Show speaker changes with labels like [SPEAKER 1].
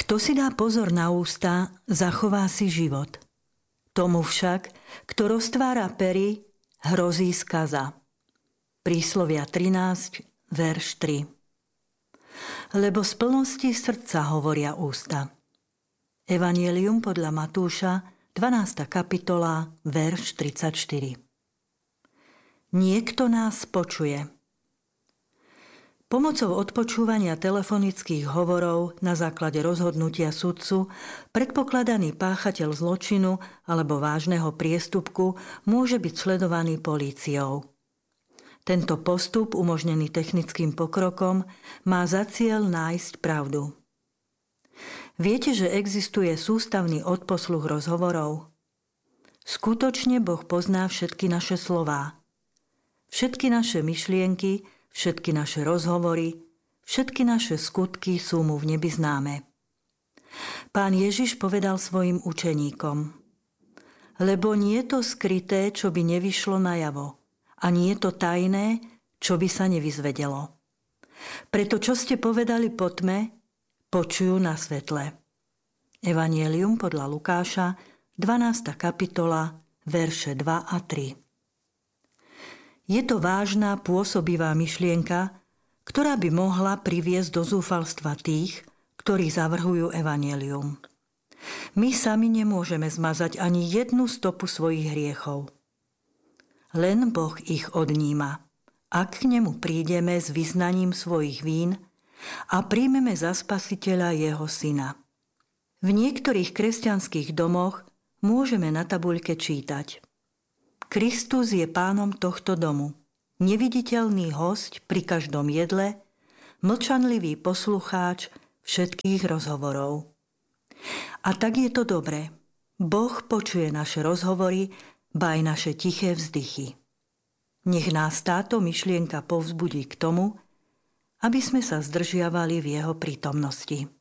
[SPEAKER 1] Kto si dá pozor na ústa, zachová si život. Tomu však, kto roztvára pery, hrozí skaza. Príslovia 13, verš 3. Lebo z plnosti srdca hovoria ústa. Evanjelium podľa Matúša, 12. kapitola, verš 34. Niekto nás počuje. Pomocou odpočúvania telefonických hovorov na základe rozhodnutia sudcu predpokladaný páchateľ zločinu alebo vážneho priestupku môže byť sledovaný políciou. Tento postup, umožnený technickým pokrokom, má za cieľ nájsť pravdu. Viete, že existuje sústavný odposluch rozhovorov? Skutočne Boh pozná všetky naše slová. Všetky naše myšlienky, všetky naše rozhovory, všetky naše skutky sú mu v nebi známe. Pán Ježiš povedal svojim učeníkom: Lebo nie je to skryté, čo by nevyšlo najavo, a nie je to tajné, čo by sa nevyzvedelo. Preto, čo ste povedali po tme, počujú na svetle. Evanjelium podľa Lukáša, 12. kapitola, verše 2 a 3. Je to vážna, pôsobivá myšlienka, ktorá by mohla priviesť do zúfalstva tých, ktorí zavrhujú evanjelium. My sami nemôžeme zmazať ani jednu stopu svojich hriechov. Len Boh ich odníma, ak k nemu prídeme s vyznaním svojich vín a príjmeme za spasiteľa jeho syna. V niektorých kresťanských domoch môžeme na tabuľke čítať: Kristus je pánom tohto domu, neviditeľný hosť pri každom jedle, mlčanlivý poslucháč všetkých rozhovorov. A tak je to dobré. Boh počuje naše rozhovory, ba aj naše tiché vzdychy. Nech nás táto myšlienka povzbudí k tomu, aby sme sa zdržiavali v jeho prítomnosti.